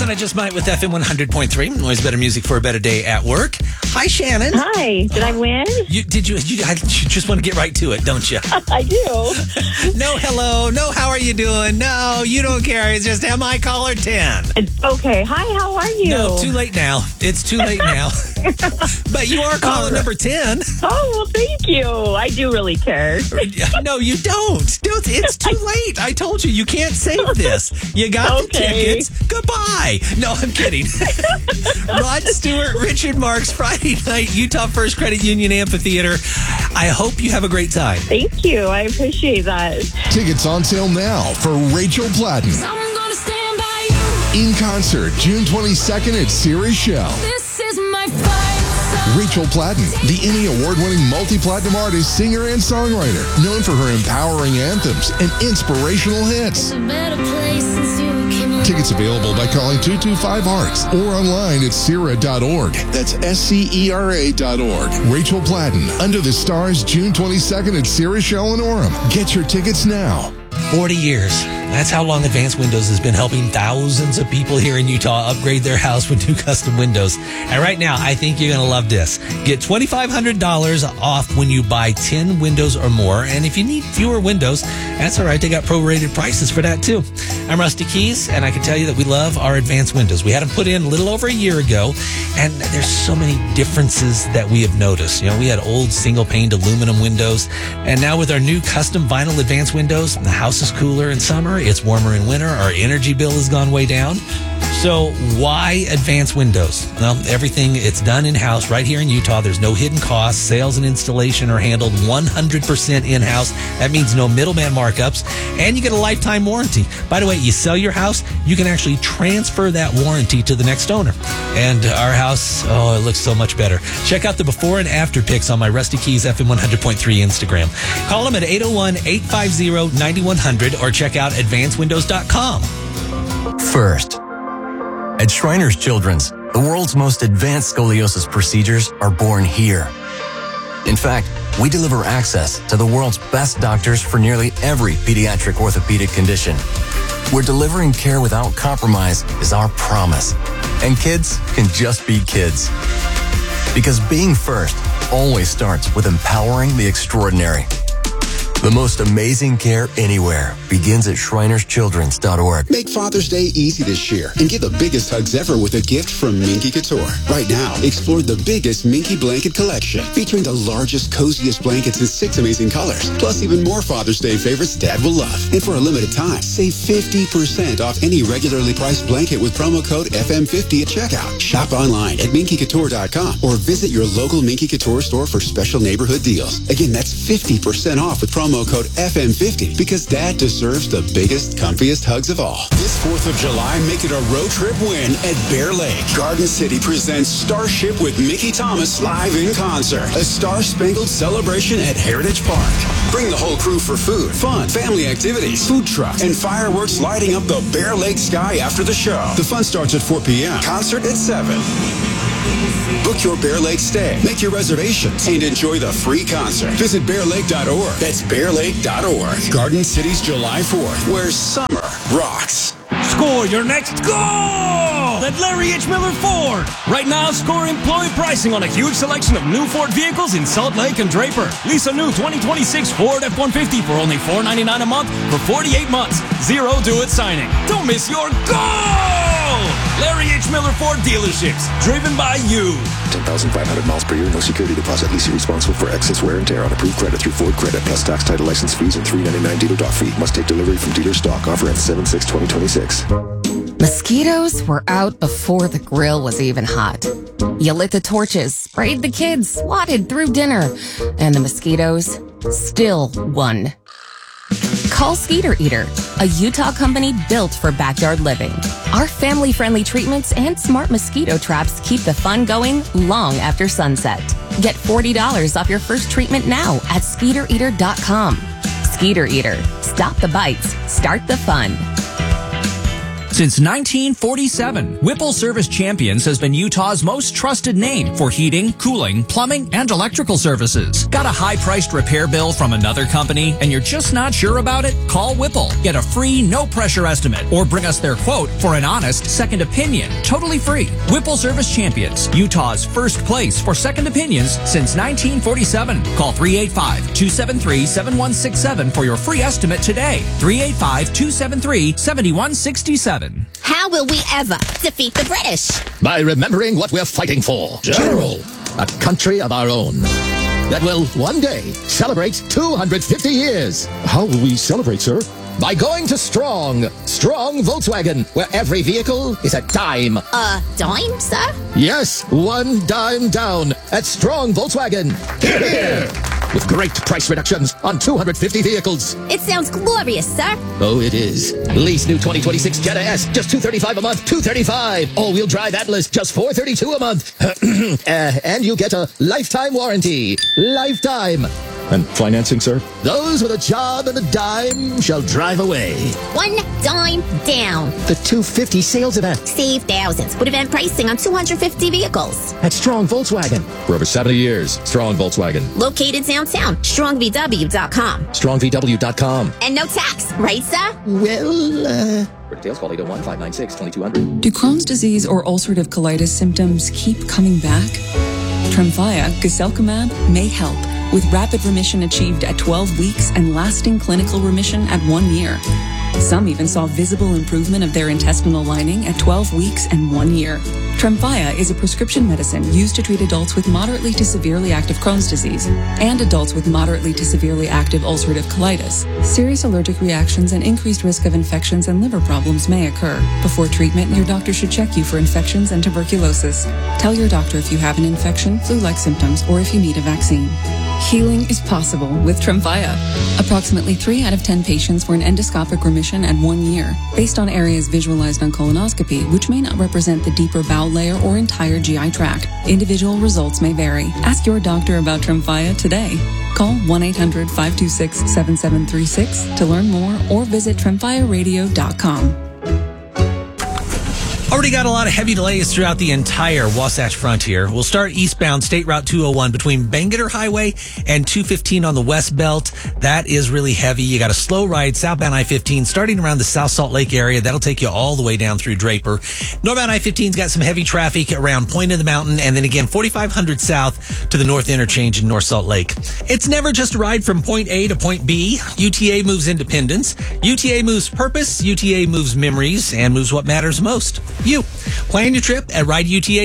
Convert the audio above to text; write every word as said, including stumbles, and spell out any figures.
I Just Might with F M one hundred point three. Always better music for a better day at work. Hi, Shannon. Hi. Did I win? You Did you, you, I, you just want to get right to it, don't you? I do. No hello. No how are you doing? No, you don't care. It's just am I caller ten? Okay. Hi, how are you? No, too late now. It's too late now. But you are caller number ten. Oh, well, thank you. I do really care. No, you don't. Don't. It's too late. I told you, you can't save this. You got Okay. the tickets. Goodbye. No, I'm kidding. Rod Stewart, Richard Marks, Friday night, Utah First Credit Union Amphitheater. I hope you have a great time. Thank you. I appreciate that. Tickets on sale now for Rachel Platten. I'm gonna stand by you. In concert, June twenty-second at Sirius Shell. This is my fight song. Rachel Platten, the Emmy Award-winning multi-platinum artist, singer, and songwriter, known for her empowering anthems and inspirational hits. It's a better place since you came along. Tickets available by calling two two five hearts or online at sera dot org. That's S C E R A dot org. Rachel Platten, Under the Stars, June twenty-second at Sirius Shell in Orem. Get your tickets now. forty years. That's how long Advanced Windows has been helping thousands of people here in Utah upgrade their house with new custom windows. And right now, I think you're going to love this. Get twenty-five hundred dollars off when you buy ten windows or more. And if you need fewer windows, that's all right. They got prorated prices for that, too. I'm Rusty Keys, and I can tell you that we love our Advanced Windows. We had them put in a little over a year ago, and there's so many differences that we have noticed. You know, we had old single-paned aluminum windows, and now with our new custom vinyl Advanced Windows, the house is cooler in summer. It's warmer in winter. Our energy bill has gone way down. So why Advanced Windows? Well, everything, it's done in-house right here in Utah. There's no hidden costs. Sales and installation are handled one hundred percent in-house. That means no middleman markups. And you get a lifetime warranty. By the way, you sell your house, you can actually transfer that warranty to the next owner. And our house, oh, it looks so much better. Check out the before and after pics on my Rusty Keys F M one hundred point three Instagram. Call them at eight oh one, eight five zero, nine one hundred or check out advanced windows dot com. First, at Shriners Children's, the world's most advanced scoliosis procedures are born here. In fact, we deliver access to the world's best doctors for nearly every pediatric orthopedic condition. Where delivering care without compromise is our promise. And kids can just be kids. Because being first always starts with empowering the extraordinary. The most amazing care anywhere begins at shriners children's dot org. Make Father's Day easy this year and give the biggest hugs ever with a gift from Minky Couture. Right now, explore the biggest Minky blanket collection featuring the largest, coziest blankets in six amazing colors, plus even more Father's Day favorites Dad will love. And for a limited time, save fifty percent off any regularly priced blanket with promo code F M fifty at checkout. Shop online at minky couture dot com or visit your local Minky Couture store for special neighborhood deals. Again, that's fifty percent off with promo code F M fifty because Dad deserves the biggest, comfiest hugs of all. This fourth of July, make it a road trip win at Bear Lake. Garden City presents Starship with Mickey Thomas live in concert. A star-spangled celebration at Heritage Park. Bring the whole crew for food, fun, family activities, food trucks, and fireworks lighting up the Bear Lake sky after the show. The fun starts at four p.m. Concert at seven. Book your Bear Lake stay, make your reservations, and enjoy the free concert. Visit bear lake dot org. That's bear lake dot org. Garden City's July fourth, where summer rocks. Score your next goal at Larry H. Miller Ford. Right now, score employee pricing on a huge selection of new Ford vehicles in Salt Lake and Draper. Lease a new twenty twenty-six Ford F one fifty for only four hundred ninety-nine dollars a month for forty-eight months. Zero do-it signing. Don't miss your goal! Larry H. Miller Ford dealerships, driven by you. ten thousand five hundred miles per year, no security deposit. Leasing responsible for excess wear and tear on approved credit through Ford Credit, plus tax, title, license fees, and three ninety-nine dealer dock fee. Must take delivery from dealer stock. Offer at seven six twenty twenty-six. Mosquitoes were out before the grill was even hot. You lit the torches, sprayed the kids, swatted through dinner, and the mosquitoes still won. Call Skeeter Eater, a Utah company built for backyard living. Our family-friendly treatments and smart mosquito traps keep the fun going long after sunset. Get forty dollars off your first treatment now at skeeter eater dot com. Skeeter Eater. Stop the bites. Start the fun. Since nineteen forty-seven, Whipple Service Champions has been Utah's most trusted name for heating, cooling, plumbing, and electrical services. Got a high-priced repair bill from another company and you're just not sure about it? Call Whipple. Get a free, no-pressure estimate or bring us their quote for an honest second opinion. Totally free. Whipple Service Champions, Utah's first place for second opinions since nineteen forty-seven. Call three eight five, two seven three, seven one six seven for your free estimate today. three eight five, two seven three, seven one six seven. How will we ever defeat the British? By remembering what we're fighting for. General. A country of our own. That will one day celebrate two hundred fifty years. How will we celebrate, sir? By going to Strong. Strong Volkswagen, where every vehicle is a dime. A dime, sir? Yes, one dime down at Strong Volkswagen. Here, here. With great price reductions on two hundred fifty vehicles. It sounds glorious, sir. Oh, it is. Lease new twenty twenty-six Jetta S, just two hundred thirty-five dollars a month. two hundred thirty-five dollars. All-wheel drive Atlas, just four hundred thirty-two dollars a month. uh, and you get a lifetime warranty. Lifetime. And financing, sir? Those with a job and a dime shall drive away. One dime down. The two fifty sales event. Save thousands with event pricing on two hundred fifty vehicles. At Strong Volkswagen. For over seventy years, Strong Volkswagen. Located downtown. strong v w dot com. strong v w dot com. And no tax, right, sir? Well, uh... For details, call eight oh one, five nine six, two two zero zero. Do Crohn's disease or ulcerative colitis symptoms keep coming back? Tremfya, guselkumab, may help, with rapid remission achieved at twelve weeks and lasting clinical remission at one year. Some even saw visible improvement of their intestinal lining at twelve weeks and one year. Tremfya is a prescription medicine used to treat adults with moderately to severely active Crohn's disease and adults with moderately to severely active ulcerative colitis. Serious allergic reactions and increased risk of infections and liver problems may occur. Before treatment, your doctor should check you for infections and tuberculosis. Tell your doctor if you have an infection, flu-like symptoms, or if you need a vaccine. Healing is possible with Tremfya. Approximately three out of ten patients were in endoscopic remission at one year, based on areas visualized on colonoscopy, which may not represent the deeper bowel layer or entire G I tract. Individual results may vary. Ask your doctor about Tremfya today. Call one eight hundred, five two six, seven seven three six to learn more or visit tremfya radio dot com. Already got a lot of heavy delays throughout the entire Wasatch Frontier. We'll start eastbound State Route two oh one between Bangerter Highway and two fifteen on the West Belt. That is really heavy. You got a slow ride southbound I fifteen starting around the South Salt Lake area. That'll take you all the way down through Draper. Northbound I fifteen's got some heavy traffic around Point of the Mountain, and then again forty-five hundred south to the North Interchange in North Salt Lake. It's never just a ride from point A to point B. U T A moves independence. U T A moves purpose. U T A moves memories and moves what matters most. You. Plan your trip at ride U T A.